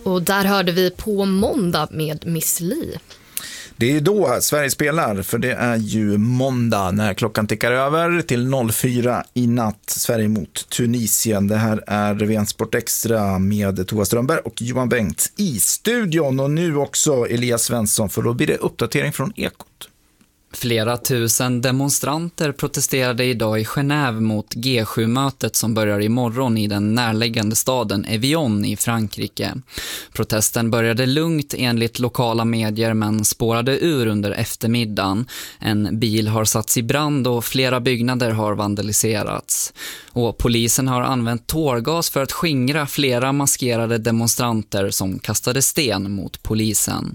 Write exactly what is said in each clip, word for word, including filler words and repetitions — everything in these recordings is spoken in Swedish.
Och där hörde vi På måndag med Miss Li. Det är ju då Sverige spelar, för det är ju måndag när klockan tickar över till noll fyra i natt. Sverige mot Tunisien. Det här är Vensport Extra med Tova Strömberg och Johan Bengt i studion. Och nu också Elias Svensson, för då blir det uppdatering från Ekot. Flera tusen demonstranter protesterade idag i Genève mot G sju-mötet som börjar imorgon i den närliggande staden Evian i Frankrike. Protesten började lugnt enligt lokala medier men spårade ur under eftermiddagen. En bil har satts i brand och flera byggnader har vandaliserats. Och polisen har använt tårgas för att skingra flera maskerade demonstranter som kastade sten mot polisen.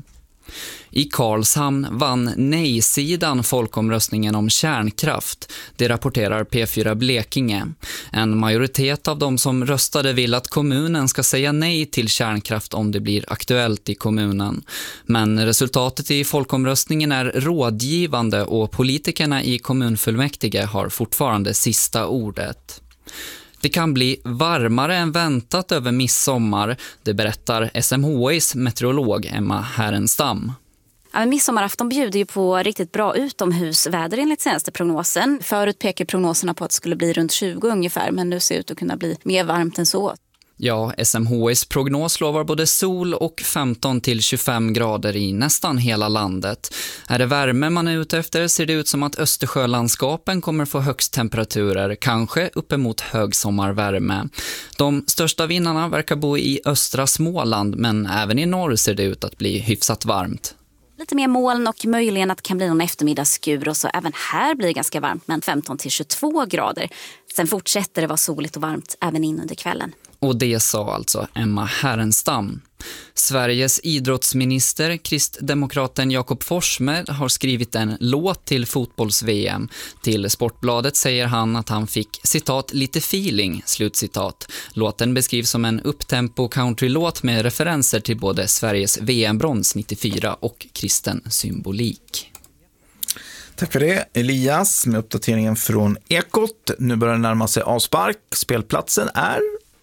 I Karlshamn vann nej-sidan folkomröstningen om kärnkraft. Det rapporterar P fyra Blekinge. En majoritet av de som röstade vill att kommunen ska säga nej till kärnkraft om det blir aktuellt i kommunen. Men resultatet i folkomröstningen är rådgivande och politikerna i kommunfullmäktige har fortfarande sista ordet. Det kan bli varmare än väntat över midsommar, det berättar S M H I:s meteorolog Emma Härenstam. Ja, midsommarafton bjuder ju på riktigt bra utomhusväder enligt senaste prognosen. Förut pekar prognoserna på att det skulle bli runt tjugo ungefär, men nu ser det ut att kunna bli mer varmt än så. Ja, S M H I:s prognos lovar både sol och femton till tjugofem grader i nästan hela landet. Är det värme man är ute efter ser det ut som att Östersjölandskapen kommer få högst temperaturer, kanske uppemot högsommarvärme. De största vinnarna verkar bo i östra Småland, men även i norr ser det ut att bli hyfsat varmt. Lite mer moln och möjligen att det kan bli någon eftermiddagsskur, och så även här blir det ganska varmt, men femton till tjugotvå grader. Sen fortsätter det vara soligt och varmt även in under kvällen. Och det sa alltså Emma Härenstam. Sveriges idrottsminister, kristdemokraten Jakob Forssmed, har skrivit en låt till fotbolls-V M. Till Sportbladet säger han att han fick, citat, lite feeling, slutcitat. Låten beskrivs som en upptempo countrylåt med referenser till både Sveriges V M-brons nittiofyra och kristen symbolik. Tack för det, Elias, med uppdateringen från Ekot. Nu börjar det närma sig avspark. Spelplatsen är...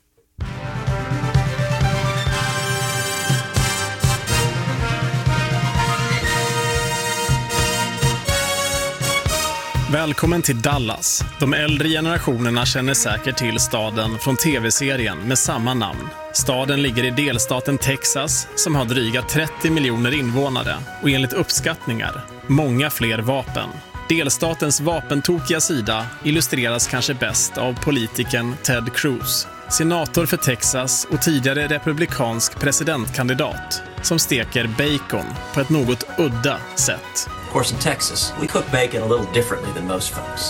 Välkommen till Dallas. De äldre generationerna känner säkert till staden från tv-serien med samma namn. Staden ligger i delstaten Texas som har dryga trettio miljoner invånare och enligt uppskattningar många fler vapen. Delstatens vapentokiga sida illustreras kanske bäst av politikern Ted Cruz, senator för Texas och tidigare republikansk presidentkandidat, som steker bacon på ett något udda sätt. Of course, in Texas, we cook bacon a little differently than most folks.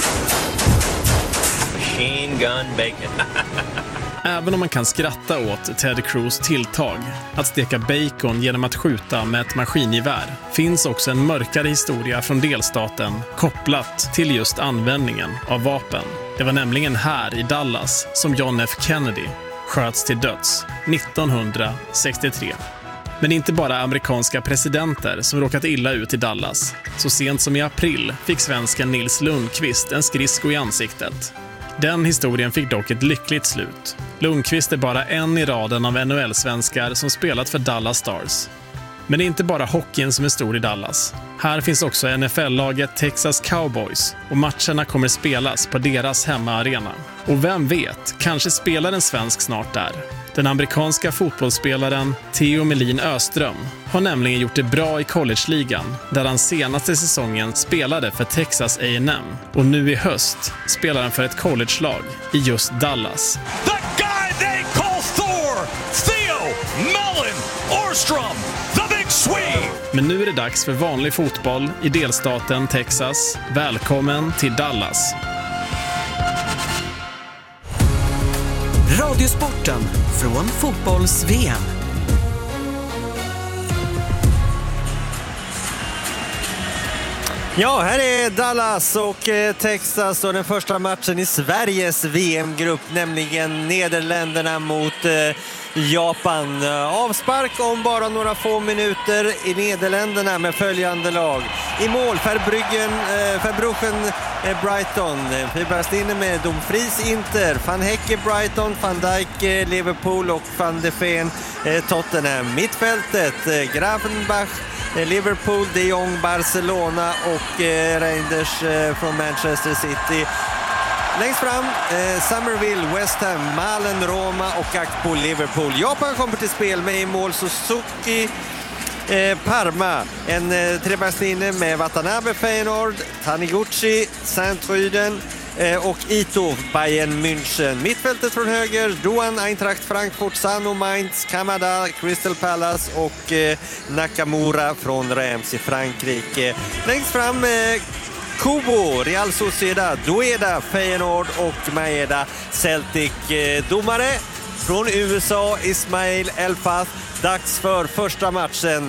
Machine gun bacon. Även om man kan skratta åt Ted Cruz tilltag att steka bacon genom att skjuta med ett maskingevär, finns också en mörkare historia från delstaten kopplat till just användningen av vapen. Det var nämligen här i Dallas som John F. Kennedy sköts till döds nittonhundrasextiotre. Men inte bara amerikanska presidenter som råkat illa ut i Dallas. Så sent som i april fick svensken Nils Lundqvist en skridsko i ansiktet. Den historien fick dock ett lyckligt slut. Lundqvist är bara en i raden av N H L-svenskar som spelat för Dallas Stars. Men det är inte bara hockeyn som är stor i Dallas. Här finns också N F L-laget Texas Cowboys och matcherna kommer spelas på deras hemmaarena. Och vem vet, kanske spelar en svensk snart där. Den amerikanska fotbollsspelaren Theo Melin Öström har nämligen gjort det bra i college-ligan, där han senaste säsongen spelade för Texas A and M. Och nu i höst spelar han för ett college-lag i just Dallas. The guy they call Thor! Theo Melin Öström! The Big Swede! Men nu är det dags för vanlig fotboll i delstaten Texas. Välkommen till Dallas! Radiosporten från fotbolls-V M. Ja, här är Dallas och Texas och den första matchen i Sveriges V M-grupp, nämligen Nederländerna mot Japan. Avspark om bara några få minuter i Nederländerna med följande lag. I mål Verbruggen, Verbruggen Brighton, Fiberstine med Dumfries Inter, Van Hecke Brighton, Van Dijk Liverpool och Van de Ven Tottenham. Mittfältet Gravenbach Liverpool, De Jong Barcelona och Reinders från Manchester City. Längst fram, eh, Somerville, West Ham, Malen, Roma och Gakpo, Liverpool. Japan kommer till spel med i mål Suzuki, eh, Parma. En eh, trebackslinje med Watanabe, Feyenoord, Taniguchi, Saint-Rüden eh, och Ito, Bayern München. Mittfältet från höger, Douan, Eintracht Frankfurt, Sano, Mainz, Kamada, Crystal Palace och eh, Nakamura från Reims i Frankrike. Längst fram, eh, Kubo, Real Sociedad, Dueda, Feyenoord och Maeda, Celtic. Domare från U S A, Ismail Elfaz. Dags för första matchen.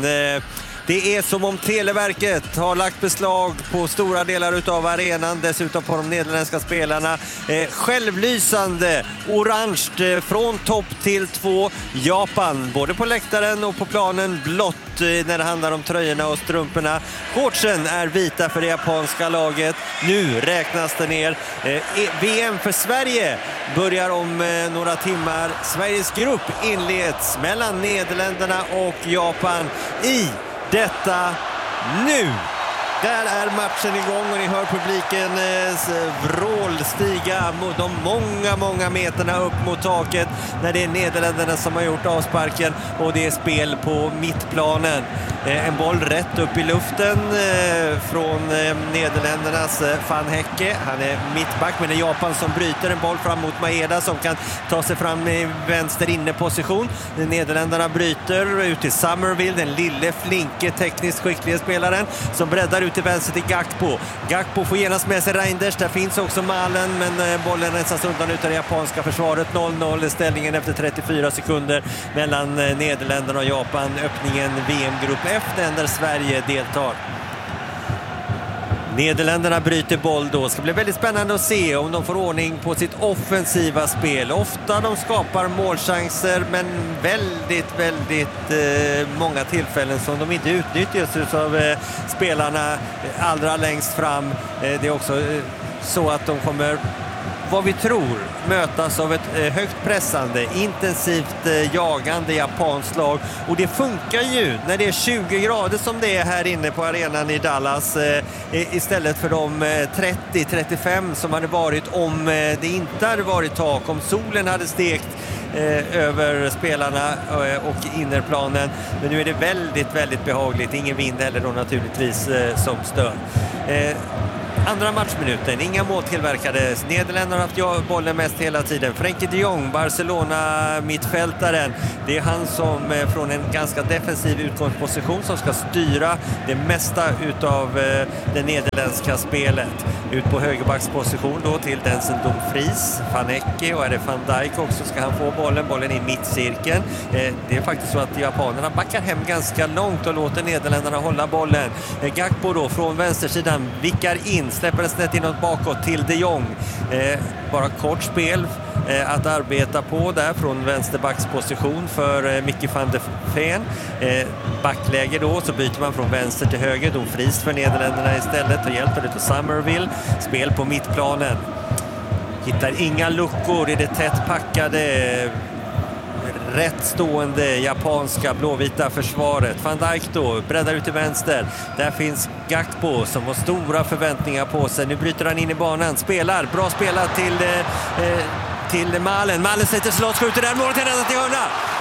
Det är som om Televerket har lagt beslag på stora delar utav arenan, dessutom på de nederländska spelarna. Eh, självlysande, orange från topp till två. Japan, både på läktaren och på planen, blått när det handlar om tröjorna och strumporna. Shortsen är vita för det japanska laget. Nu räknas det ner. Eh, V M för Sverige börjar om eh, några timmar. Sveriges grupp inleds mellan Nederländerna och Japan i detta nu. Där är matchen igång och ni hör publikens vrål stiga mot de många, många meterna upp mot taket när det är Nederländerna som har gjort avsparken och det är spel på mittplanen. En boll rätt upp i luften från Nederländernas Van Hecke. Han är mittback, men det är Japan som bryter en boll fram mot Maeda som kan ta sig fram i vänster inneposition. Nederländerna bryter ut till Somerville, den lille, flinke, tekniskt skickliga spelaren som breddar ut till vänster till Gakpo. Gakpo får genast med sig Reinders. Där finns också Malen, men bollen rensas undan utav det japanska försvaret. noll noll i ställningen efter trettiofyra sekunder mellan Nederländerna och Japan. Öppningen V M-grupp F, där Sverige deltar. Nederländerna bryter boll då. Ska bli väldigt spännande att se om de får ordning på sitt offensiva spel. Ofta de skapar målchanser, men väldigt, väldigt eh, många tillfällen som de inte utnyttjas av eh, spelarna allra längst fram. Eh, det är också eh, så att de kommer, vad vi tror, mötas av ett eh, högt pressande, intensivt eh, jagande japanskt lag. Och det funkar ju när det är tjugo grader som det är här inne på arenan i Dallas eh, istället för de eh, trettio till trettiofem som hade varit om eh, det inte hade varit tak, om solen hade stekt eh, över spelarna eh, och innerplanen. Men nu är det väldigt, väldigt behagligt. Ingen vind heller då naturligtvis eh, som stör. Eh, Andra matchminuten, inga mål tillverkades. Nederländerna har haft bollen mest hela tiden. Frenkie de Jong, Barcelona mittfältaren. Det är han som från en ganska defensiv utgångsposition som ska styra det mesta utav det nederländska spelet. Ut på högerbacksposition då till Denzel Dumfries, Van Hecke, och är det Van Dijk också ska han få bollen. Bollen i mittcirkeln. Det är faktiskt så att japanerna backar hem ganska långt och låter Nederländerna hålla bollen. Gakpo då från vänstersidan vickar in, släpper den snett inåt bakåt till de Jong. Eh, bara kort spel eh, att arbeta på där från vänsterbacksposition för eh, Mickey van de Ven. Eh, backläge då, så byter man från vänster till höger. Dumfries för Nederländerna istället och hjälper det till Somerville. Spel på mittplanen. Hittar inga luckor i det tätt packade, rätt stående japanska blåvita försvaret. Van Dijk då breddar ut till vänster. Där finns Gakpo som har stora förväntningar på sig. Nu bryter han in i banan. Spelar. Bra spelat till, eh, till Malen. Malen sätter slott, skjuter där. Målet är räddat i hörna.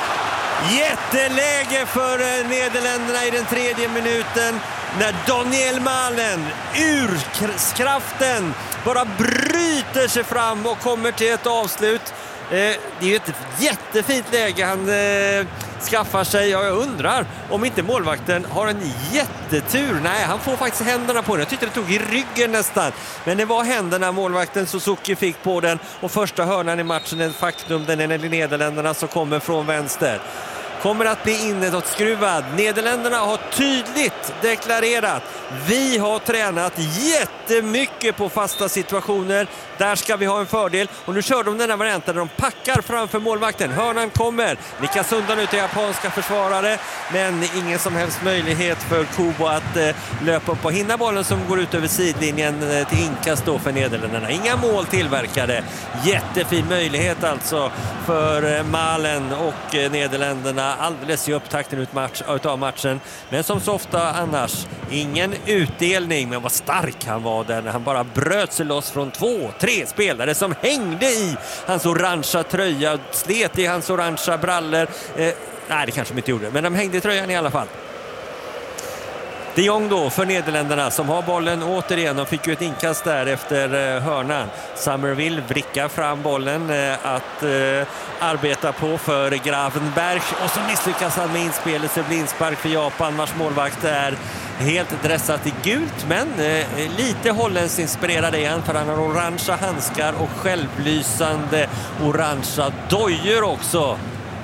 Jätteläge för eh, Nederländerna i den tredje minuten. När Daniel Malen ur kraften bara bryter sig fram och kommer till ett avslut. Eh, det är ju ett jättefint läge han eh, skaffar sig. Jag undrar om inte målvakten har en jättetur. Nej, han får faktiskt händerna på den. Jag tyckte det tog i ryggen nästan. Men det var händerna målvakten Suzuki fick på den. Och första hörnan i matchen är ett faktum. Den är i Nederländerna som kommer från vänster. kommer att bli inåtskruvad. Nederländerna har tydligt deklarerat: vi har tränat jättemycket på fasta situationer. Där ska vi ha en fördel. Och nu kör de den här varianten där de packar framför målvakten. Hörnan kommer. Nickas undan ut till japanska försvarare. Men ingen som helst möjlighet för Kubo att eh, löpa upp och hinna bollen som går ut över sidlinjen eh, till inkast då för Nederländerna. Inga mål tillverkade. Jättefin möjlighet alltså för eh, Malen och eh, Nederländerna alldeles i upptakten ut match, utav matchen. Men som så ofta annars, ingen utdelning. Men vad stark han var där när han bara bröt sig loss från två, tre spelare som hängde i hans orangea tröja, slet i hans orangea brallor. Eh, nej, det kanske de inte gjorde, men de hängde i tröjan i alla fall. De Jong då för Nederländerna som har bollen återigen. De fick ju ett inkast där efter eh, hörnan. Summerville vrickar fram bollen eh, att eh, arbeta på för Gravenberg. Och så misslyckas han med inspelet, så blir inspark för Japan vars målvakt är helt dressat i gult. Men eh, lite holländsk inspirerad är han, för han har orangea handskar och självlysande orangea dojor också.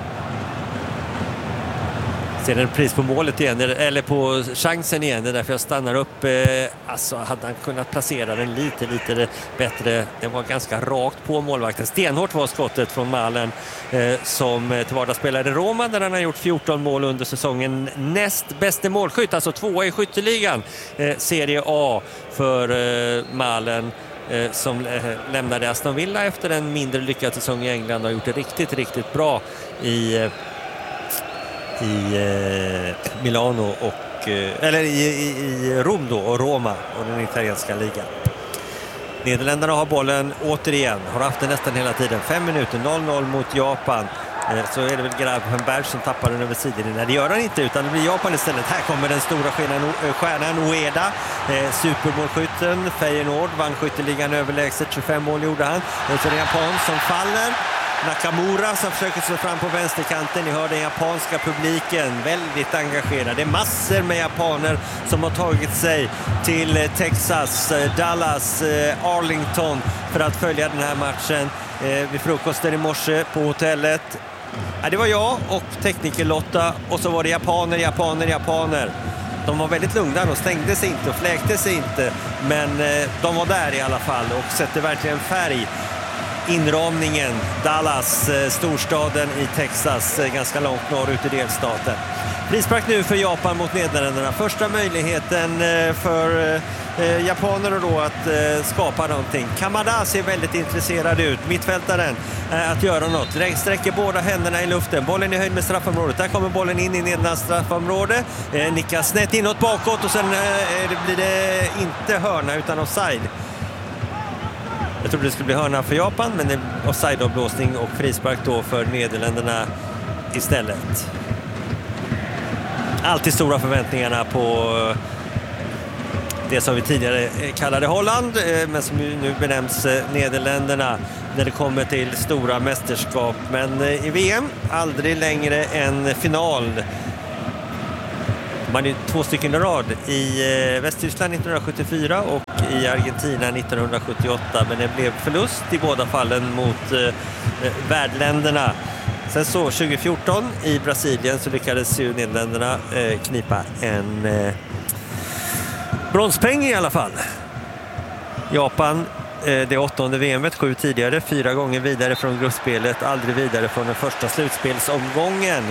Ser en pris på målet igen, eller på chansen igen, det är därför jag stannar upp. Alltså hade han kunnat placera den lite, lite bättre. Den var ganska rakt på målvakten. Stenhårt var skottet från Malen som till vardags spelade i Roma, där han har gjort fjorton mål under säsongen. Näst bästa målskytt, alltså tvåa i skytteligan. Serie A för Malen, som lämnade Aston Villa efter en mindre lyckad säsong i England och har gjort det riktigt, riktigt bra i i eh, Milano och eh, eller i, i, i Rom då, och Roma och den italienska ligan. Nederländerna har bollen återigen, har haft den nästan hela tiden. Fem minuter, noll noll mot Japan. Eh, så är det väl Gravenberg som tappar den över sidan. Nej, det gör han inte, utan det blir Japan istället. Här kommer den stora stjärnan, stjärnan Ueda, eh, supermålskytten. Feyenoord vann skytteligan överlägset, tjugofem mål gjorde han. Och så är det Japan som faller. Nakamura som försöker slå fram på vänsterkanten. Ni hör den japanska publiken väldigt engagerad. Det är massor med japaner som har tagit sig till Texas, Dallas, Arlington för att följa den här matchen. Vid frukosten i morse på hotellet. Ja, det var jag och tekniker Lotta, och så var det japaner, japaner, japaner. De var väldigt lugna, de stängde sig inte och fläkte sig inte. Men de var där i alla fall och sätter verkligen färg. Inramningen, Dallas, storstaden i Texas, ganska långt norrut i delstaten. Frispark nu för Japan mot Nederländerna. Första möjligheten för japaner då att skapa någonting. Kamada ser väldigt intresserad ut, mittfältaren, att göra något. Sträcker båda händerna i luften. Bollen i höjd med straffområdet. Där kommer bollen in i Nederländernas straffområde. Nickar snett inåt bakåt och sen blir det inte hörna utan offside. Jag trodde det skulle bli hörna för Japan, men det är offside-avblåsning och frispark då för Nederländerna istället. Alltid stora förväntningarna på det som vi tidigare kallade Holland, men som nu benämns Nederländerna när det kommer till stora mästerskap. Men i V M aldrig längre än final. Man är två stycken i rad i Västtyskland nittonhundrasjuttiofyra och i Argentina nittonhundrasjuttioåtta, men det blev förlust i båda fallen mot eh, värdländerna. Sen så tjugofjorton i Brasilien så lyckades ju Nederländerna eh, knipa en eh, bronspeng i alla fall. Japan, eh, det åttonde V M-et, sju tidigare, fyra gånger vidare från gruppspelet, aldrig vidare från den första slutspelsomgången.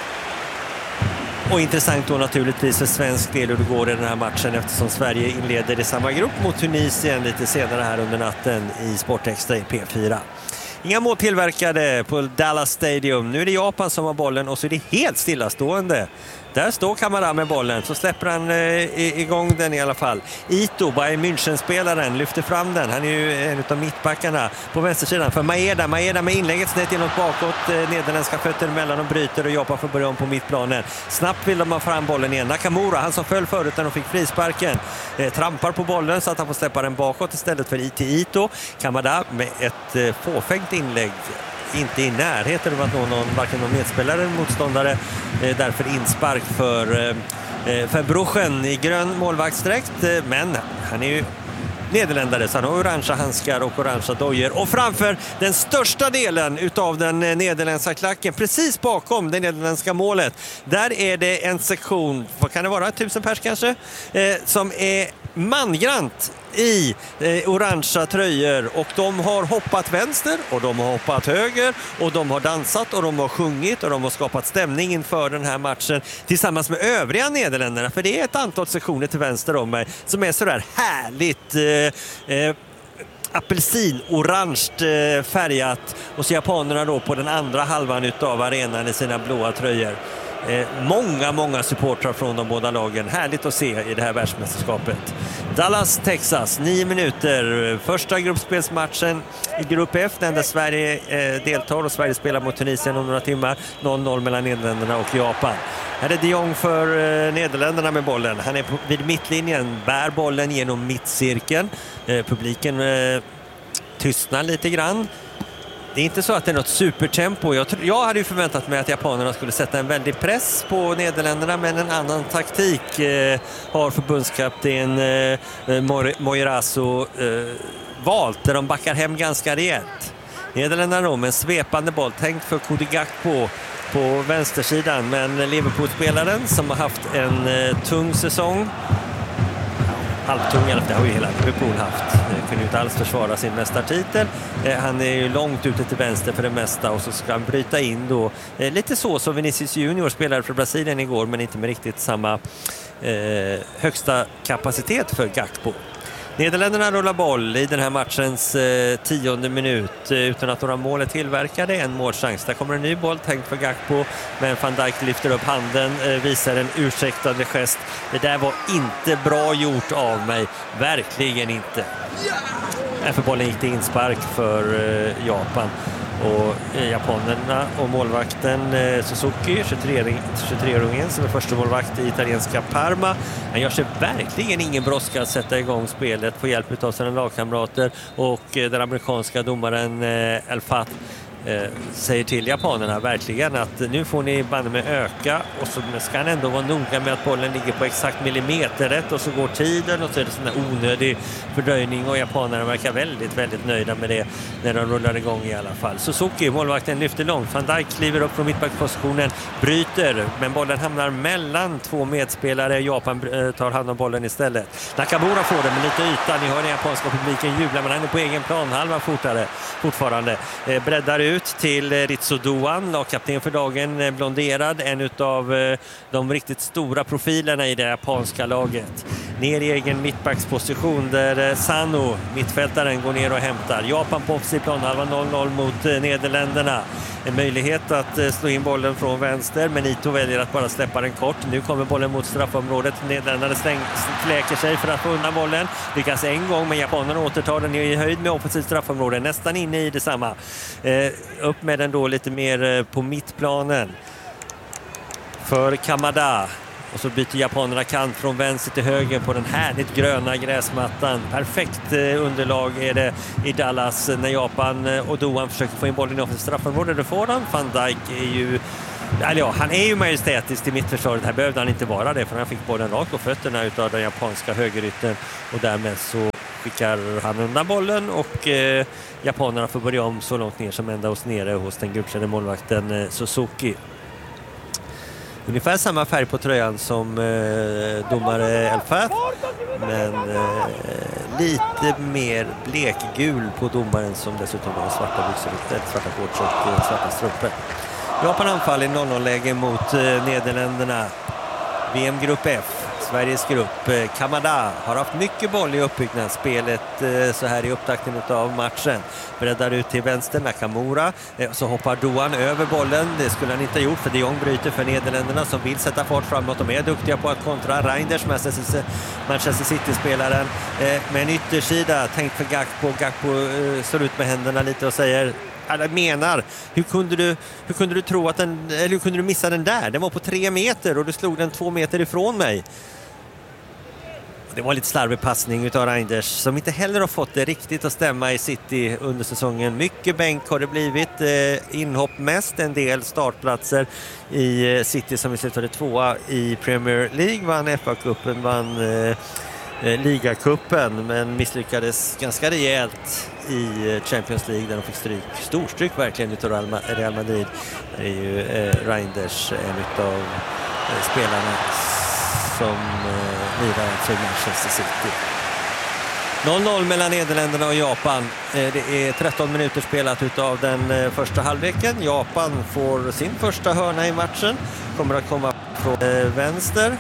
Och intressant då naturligtvis för svensk del hur det går i den här matchen, eftersom Sverige inleder i samma grupp mot Tunisien lite senare här under natten i Sportextra i P fyra. Inga mål tillverkade på Dallas Stadium. Nu är det Japan som har bollen och så är det helt stillastående. Där står Kamara med bollen, så släpper han eh, igång den i alla fall. Ito, Bayern München-spelaren, lyfter fram den. Han är ju en av mittbackarna på vänstersidan för Maeda. Maeda med inlägget snett inåt bakåt. Eh, nederländska fötter emellan och bryter och Japan får börja om på mittplanen. Snabbt vill de ha fram bollen igen. Nakamura, han som föll förut när de fick frisparken, eh, trampar på bollen så att han får släppa den bakåt istället för I T Ito. Kamada med ett eh, fåfängt inlägg. Inte i närheten av att nå någon, varken någon medspelare eller motståndare. Eh, därför inspark för, eh, för Bruchen i grön målvaktsdräkt. Eh, men han är ju nederländare. Så han har orangea handskar och orangea dojor. Och framför den största delen utav den nederländska klacken, precis bakom det nederländska målet, där är det en sektion, vad kan det vara, tusen pers kanske, eh, som är mangrant i eh, orangea tröjor, och de har hoppat vänster och de har hoppat höger och de har dansat och de har sjungit och de har skapat stämning inför den här matchen tillsammans med övriga nederländerna, för det är ett antal sektioner till vänster om mig som är sådär härligt eh, eh, apelsinorange eh, färgat, och så japanerna då på den andra halvan utav arenan i sina blåa tröjor. Eh, många, många supportrar från de båda lagen. Härligt att se i det här världsmästerskapet. Dallas, Texas, nio minuter. Första gruppspelsmatchen i grupp F, den där Sverige eh, deltar, och Sverige spelar mot Tunisien om några timmar. noll noll mellan Nederländerna och Japan. Här är de Jong för eh, Nederländerna med bollen. Han är på, vid mittlinjen, bär bollen genom mittcirkeln. Eh, publiken eh, tystnar lite grann. Det är inte så att det är något supertempo. Jag, jag hade ju förväntat mig att japanerna skulle sätta en väldig press på Nederländerna, men en annan taktik eh, har förbundskapten eh, Moirasu eh, valt, där de backar hem ganska rejält. Nederländerna då med en svepande boll, tänkt för Cody Gakpo på vänstersidan, men Liverpool-spelaren som har haft en eh, tung säsong, halvtung, eller det har ju hela Liverpool haft, kunde ju inte alls försvara sin mästartitel. Eh, han är ju långt ute till vänster för det mesta, och så ska han bryta in då. Eh, lite så som Vinicius Junior spelade för Brasilien igår, men inte med riktigt samma eh, högsta kapacitet för Gakpo. Nederländerna rullar boll i den här matchens eh, tionde minut eh, utan att några mål är tillverkade. En målchans. Där kommer en ny boll tänkt för Gakpo, men Van Dijk lyfter upp handen, eh, visar en ursäktande gest. Det där var inte bra gjort av mig. Verkligen inte. För bollen gick det inspark för eh, Japan. Och eh, japanerna och målvakten eh, Suzuki, tjugotre-åringen som är första målvakt i italienska Parma. Han gör sig verkligen ingen brådska att sätta igång spelet på hjälp av sina lagkamrater, och eh, den amerikanska domaren eh, El Fat eh, säger till japanerna verkligen att nu får ni banne med öka, och så ska han ändå vara noga med att bollen ligger på exakt millimeter rätt, och så går tiden och så är det sån där onödig fördröjning, och japanerna verkar väldigt, väldigt nöjda med det när de rullar igång i alla fall. Suzuki, målvakten, lyfter långt. Van Dijk kliver upp från mittbackpositionen, bryter, men bollen hamnar mellan två medspelare. Japan tar hand om bollen istället. Nakamura får den med lite yta. Ni hör den japanska publiken jubla, men han är på egen plan, halva fortare fortfarande. Eh, breddar ut till Ritsu Doan, lagkapten för dagen, blonderad, en utav eh, de riktigt stora profilerna i det japanska laget. Ner i egen mittbacksposition där eh, Sano, mittfältaren, går ner och hämtar. Japan på offensiv planhalva, noll noll mot eh, Nederländerna. En möjlighet att eh, slå in bollen från vänster, men Ito väljer att bara släppa den kort. Nu kommer bollen mot straffområdet. Nederländerna fläker sig för att få undan bollen. Lyckas en gång, men japanerna återtar den i höjd med offensivt straffområde. Nästan inne i detsamma. Eh, upp med den då lite mer eh, på mittplanen för Kamada. Och så byter japanerna kant från vänster till höger på den härligt gröna gräsmattan. Perfekt eh, underlag är det i Dallas när Japan eh, och Doan försöker få in bollen i offensivt straffområde. Det får han. Van Dijk är ju... Eller ja, han är ju majestätisk i mittförsvaret. Här behövde han inte vara det, för han fick bollen rakt på fötterna utav den japanska högerytten. Och därmed så skickar han undan bollen, och eh, japanerna får börja om så långt ner som ända hos nere hos den gulklädde målvakten eh, Suzuki. Ungefär samma färg på tröjan som eh, domare El Fat, men eh, lite mer blekgul på domaren, som dessutom har svarta byxor, svarta shorts och eh, svarta strumpor. Japan anfall i noll noll-läge mot eh, Nederländerna. V M-grupp F, Sveriges grupp. Eh, Kamada har haft mycket boll i uppbyggnadsspelet eh, så här i upptakten av matchen. Breddar ut till vänster, Nakamura. Eh, så hoppar Doan över bollen. Det skulle han inte ha gjort, för de Jong bryter för Nederländerna som vill sätta fart framåt. De är duktiga på att kontra. Reinders, Manchester City-spelaren, eh, med en yttersida tänkt för Gakpo. Gakpo eh, står ut med händerna lite och säger... Jag menar, hur kunde du hur kunde du tro att den, eller hur kunde du missa den där? Den var på tre meter och du slog den två meter ifrån mig. Det var lite slarvig passning utav Reinders, som inte heller har fått det riktigt att stämma i City under säsongen. Mycket bänk har det blivit, eh, inhopp mest, en del startplatser i eh, City som vi slutade tvåa i Premier League, vann F A-cupen, vann eh, eh, ligacupen, men misslyckades ganska rejält i Champions League där de fick stryk, storstryk verkligen utav Real Madrid. Det är ju eh, Reinders, en av eh, spelarna som eh, lirar för Manchester City. noll noll mellan Nederländerna och Japan. Eh, det är tretton minuter spelat utav den eh, första halvleken. Japan får sin första hörna i matchen. Kommer att komma från eh, vänster.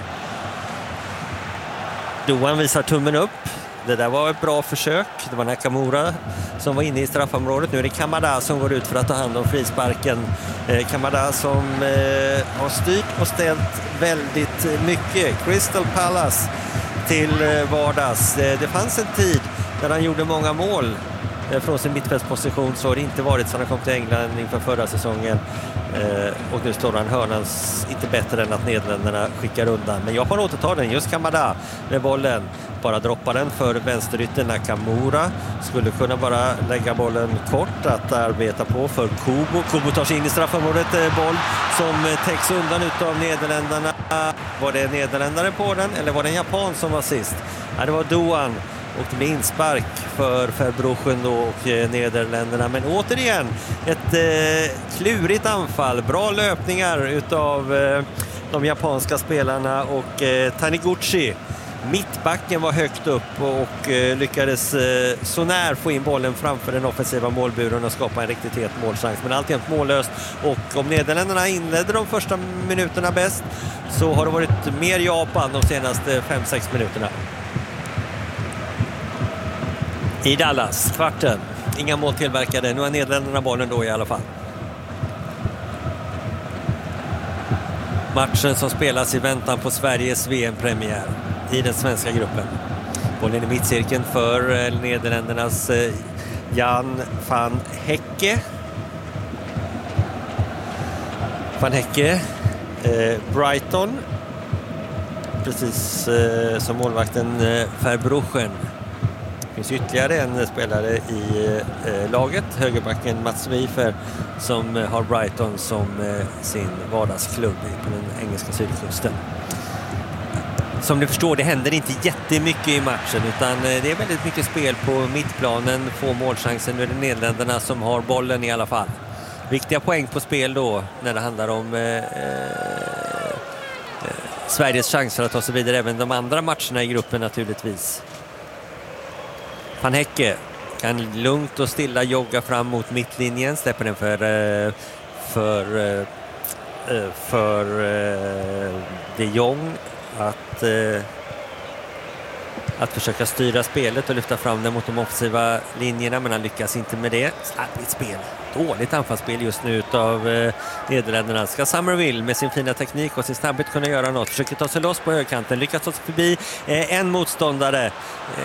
Doan visar tummen upp. Det där var ett bra försök. Det var Nakamura som var inne i straffområdet. Nu är det Kamada som går ut för att ta hand om frisparken. Eh, Kamada som eh, har styrt och ställt väldigt mycket. Crystal Palace till eh, vardags. Eh, det fanns en tid där han gjorde många mål eh, från sin mittfältsposition, så har det inte varit så han kom till England inför förra säsongen. Eh, och nu står han hörnans inte bättre än att Nederländerna skickar undan. Men Japan återtar den, just Kamada med bollen. Bara droppar den för vänsterytten. Nakamura skulle kunna bara lägga bollen kort att arbeta på för Kubo. Kubo tar sig in i straffområdet, eh, boll som eh, täcks undan utav Nederländerna. Var det Nederländare på den eller var det en japan som var sist? Ja, det var Doan. Och det blir inspark för Verbruchen då och eh, Nederländerna. Men återigen ett eh, klurigt anfall. Bra löpningar utav eh, de japanska spelarna och eh, Taniguchi. Mittbacken var högt upp och eh, lyckades eh, så när få in bollen framför den offensiva målburen och skapa en riktigt het målchans. Men alltid mållöst, och om Nederländerna inledde de första minuterna bäst så har det varit mer Japan de senaste fem sex minuterna. I Dallas, kvarten. Inga mål tillverkade. Nu har Nederländerna bollen då i alla fall. Matchen som spelas i väntan på Sveriges V M-premiär i den svenska gruppen. Bollen i mittcirkeln för Nederländernas Jan van Hecke. Van Hecke, eh, Brighton. Precis eh, som målvakten eh, Verbruchen. Det finns ytterligare en spelare i eh, laget, högerbacken Mats Wiefer, som eh, har Brighton som eh, sin vardagsklubb på den engelska sydkusten. Som ni förstår, det händer inte jättemycket i matchen, utan eh, det är väldigt mycket spel på mittplanen, få målchansen. Nu är det Nederländerna som har bollen i alla fall. Viktiga poäng på spel då när det handlar om eh, eh, Sveriges chanser att ta sig vidare, även de andra matcherna i gruppen naturligtvis. Van Hecke kan lugnt och stilla jogga fram mot mittlinjen, släpper den för för för, för de Jong att att försöka styra spelet och lyfta fram den mot de offensiva linjerna, men han lyckas inte med det. Slarvigt spel. Dåligt anfallsspel just nu av eh, Nederländerna. Ska Summerville med sin fina teknik och sin snabbhet kunna göra något. Försöker ta sig loss på högkanten. Lyckas ta sig förbi eh, en motståndare. Eh,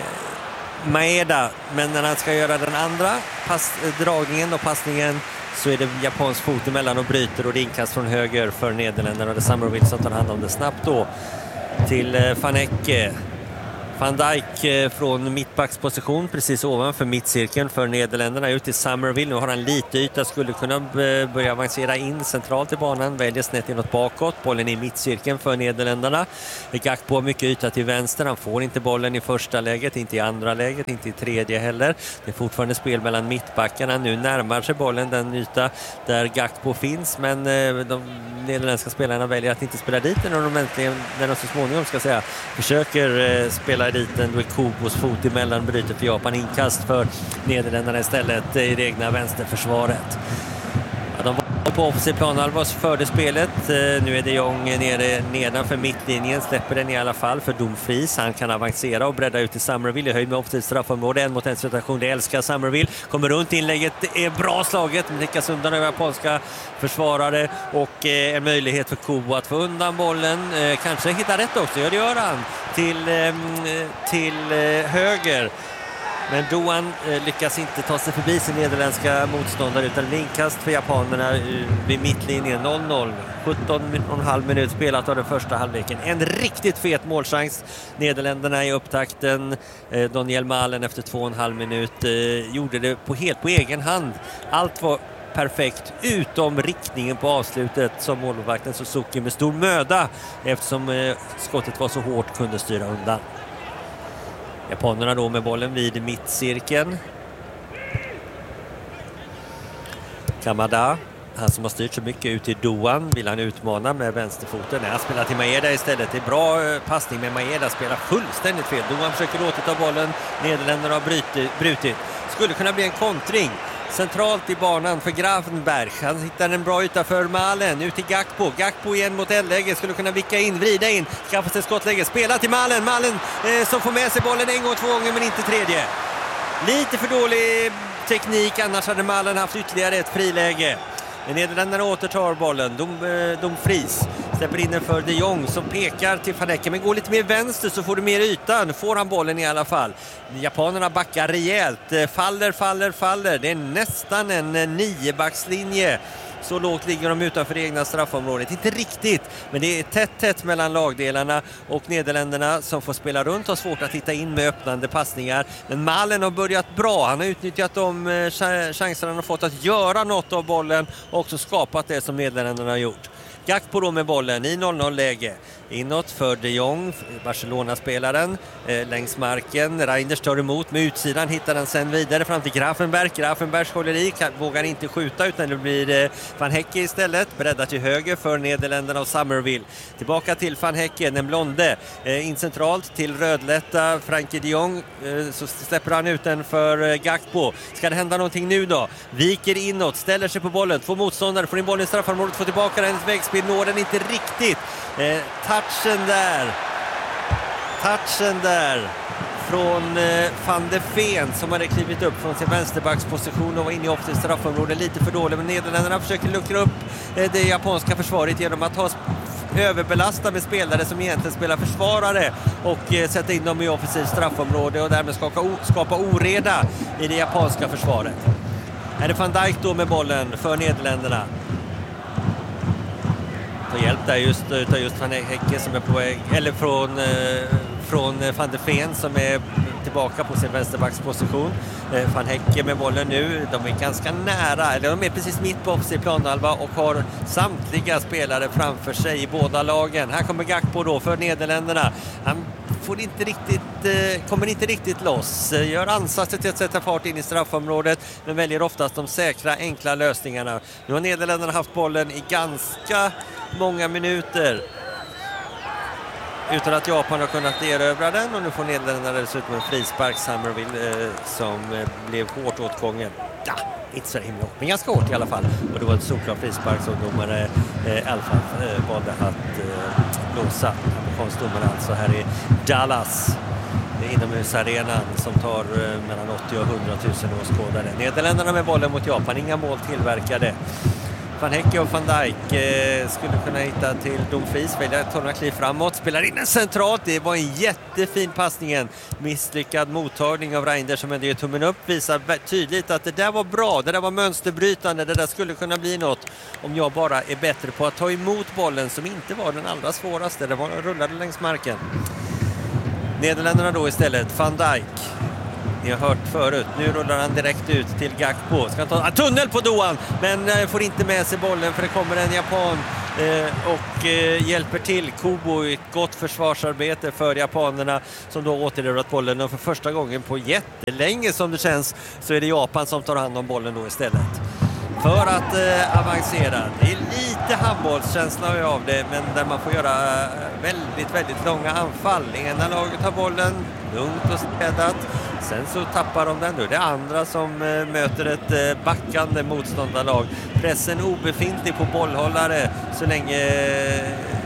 Maeda, men när han ska göra den andra pass, dragningen och passningen så är det japansk fot emellan och bryter, och det är inkast från höger för Nederländerna, och det är Summerville som tar hand om det snabbt då till eh, Van Hecke. Van Dijk från mittbacksposition precis ovanför mittcirkeln för Nederländerna ut till Summerville. Nu har han lite yta, skulle kunna börja avancera in centralt i banan, väljer snett inåt bakåt. Bollen i mittcirkeln för Nederländerna. Gakpo har mycket yta till vänster, han får inte bollen i första läget, inte i andra läget, inte i tredje heller. Det är fortfarande spel mellan mittbackarna. Nu närmar sig bollen den yta där Gakpo finns, men de nederländska spelarna väljer att inte spela dit när de, äntligen, när de så småningom ska säga, försöker spela dit en. Då är Kubos fot emellan, bryter för Japan, inkast för Nederländerna istället i det egna vänsterförsvaret. Ja, de var på offensiv planhalva och förde spelet. Nu är de Jong nere nedanför mittlinjen, släpper den i alla fall för Dumfries. Han kan avancera och bredda ut till Summerville i höjd med offensiv straffområde. En mot en situation, det älskar Summerville. Kommer runt, inlägget är bra slaget, men täckas undan av japanska försvarare, och en möjlighet för Kubo att få undan bollen. Kanske hitta rätt också, ja det gör han. Till, till höger. Men Doan eh, lyckas inte ta sig förbi sin nederländska motståndare, utan inkast för japanerna eh, vid mittlinjen. noll noll, sjutton och en halv minut spelat av den första halvleken. En riktigt fet målchans. Nederländerna i upptakten. Eh, Daniel Malen efter två och en halv minut eh, gjorde det på, helt på egen hand. Allt var perfekt utom riktningen på avslutet som målvakten Suzuki med stor möda, eftersom eh, skottet var så hårt kunde styra undan. Japanerna då med bollen vid mittcirkeln. Kamada, han som har styrt så mycket ut i Doan, vill han utmana med vänsterfoten. Nej, han spelar till Maeda istället. Det är bra passning, med Maeda spelar fullständigt fel. Doan försöker återta bollen. Nederländerna har brutit, brutit. Skulle kunna bli en kontring. Centralt i banan för Gravenberg. Han hittar en bra yta för Malen. Ut till Gakpo. Gakpo igen mot L-läge. Skulle kunna vicka in, vrida in. Skaffa sig skottläge. Spela till Malen. Malen eh, som får med sig bollen en gång, två gånger, men inte tredje. Lite för dålig teknik. Annars hade Malen haft ytterligare ett friläge. Nederländerna återtar bollen. De, de fris. Släpper in den för de Jong som pekar till Van Hekke. Men går lite mer vänster så får du mer yta. Nu får han bollen i alla fall. Japanerna backar rejält. Faller, faller, faller. Det är nästan en niobackslinje. Så lågt ligger de utanför det egna straffområdet. Inte riktigt, men det är tätt tätt mellan lagdelarna, och Nederländerna som får spela runt har svårt att hitta in med öppnande passningar. Men Malen har börjat bra. Han har utnyttjat de chanserna han har fått att göra något av bollen och också skapat det som Nederländerna har gjort. Gakpo då med bollen i noll noll-läge. Inåt för de Jong, Barcelona-spelaren, eh, längs marken. Reinders tar emot med utsidan, hittar den sen vidare fram till Gravenberg. Gravenberg håller i, kan, vågar inte skjuta, utan det blir eh, Van Hekke istället. Bredda till höger för Nederländerna och Summerville. Tillbaka till Van Hekke, den blonde. Eh, in centralt till rödlätta Frankie de Jong. Eh, så släpper han ut den för eh, Gakpo. Ska det hända någonting nu då? Viker inåt, ställer sig på bollen. Två motståndare, får in bollen i straffområdet, får tillbaka den. Ett vägspel, når den inte riktigt. Eh, touchen där touchen där från eh, Van de Ven som hade klivit upp från sin vänsterbacksposition och var inne i offensivt straffområde. Lite för dåligt, men Nederländerna försöker luckra upp eh, det japanska försvaret genom att ha överbelasta med spelare som egentligen spelar försvarare och eh, sätta in dem i offensivt straffområde och därmed skapa, o- skapa oreda i det japanska försvaret. Är det Van Dijk då med bollen för Nederländerna? Hjälp där just utav just Van Hekke som är på väg, eller från eh, från Van de Ven som är tillbaka på sin vänsterbacksposition. Eh, Van Hekke med bollen nu, de är ganska nära, eller de är precis mitt på offensiv planhalva och har samtliga spelare framför sig i båda lagen. Här kommer Gakpo då för Nederländerna. Han får inte riktigt, eh, kommer inte riktigt loss. Gör ansatser till att sätta fart in i straffområdet, men väljer oftast de säkra, enkla lösningarna. Nu har Nederländerna haft bollen i ganska många minuter utan att Japan har kunnat erövra den, och nu får Nederländerna dessutom en frispark. Summerville eh, som eh, blev hårt åtgången. Ja, inte så himla hårt, men ganska hårt i alla fall. Och det var en solklar frispark som domare eh, Alfa eh, valde att eh, blåsa. Amerikansk domare alltså här i Dallas. Det är inomhusarenan som tar eh, mellan åttio och hundra tusen åskådare. Nederländerna med bollen mot Japan, inga mål tillverkade. Van Hekke och Van Dijk eh, skulle kunna hitta till Dumfries, väljer att ta några kliv framåt, spelar in en centralt. Det var en jättefin passningen. Misslyckad mottagning av Reinders som ändå ger tummen upp, visar tydligt att det där var bra, det där var mönsterbrytande, det där skulle kunna bli något om jag bara är bättre på att ta emot bollen, som inte var den allra svåraste. Det var rullade längs marken. Nederländerna då istället, Van Dijk. Ni har hört förut. Nu rullar han direkt ut till Gakpo. Ska han ta en tunnel på Doan, men eh, får inte med sig bollen för det kommer en japan eh, och eh, hjälper till. Kubo, ett gott försvarsarbete för japanerna som då återerövrat bollen, och för första gången på jättelänge som det känns så är det Japan som tar hand om bollen då istället. För att eh, avancera. Det är lite handbollskänsla av det, men där man får göra eh, väldigt, väldigt långa anfall. Ena laget har bollen, lugnt och städat. Sen så tappar de den nu. Det är andra som eh, möter ett eh, backande motståndarlag. Pressen obefintlig på bollhållare så länge... Eh,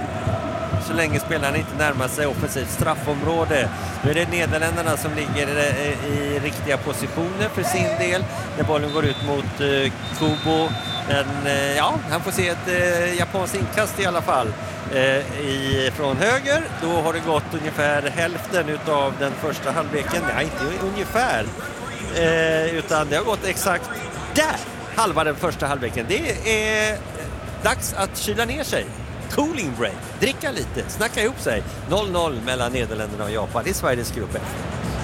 så länge spelarna inte närmar sig offensivt straffområde. Nu är det Nederländerna som ligger i riktiga positioner för sin del. När bollen går ut mot uh, Kubo. Men uh, ja, han får se ett uh, japanskt inkast i alla fall. Uh, i, från höger. Då har det gått ungefär hälften utav den första halvleken. Nej, inte ungefär. Uh, utan det har gått exakt där. Halva den första halvleken. Det är dags att kyla ner sig. Cooling break, dricka lite, snacka ihop sig. noll noll mellan Nederländerna och Japan i Sveriges grupp.